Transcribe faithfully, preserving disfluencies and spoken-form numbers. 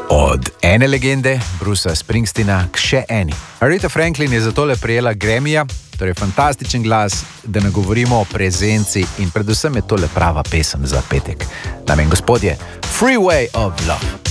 Od ene legende, Brucea Springsteena, k še eni. Aretha Franklin je zato le prejela Grammyja, torej fantastičen glas, da ne govorimo o prezenci in predvsem je to le prava pesem za petek. Dame in gospodje, Freeway of Love.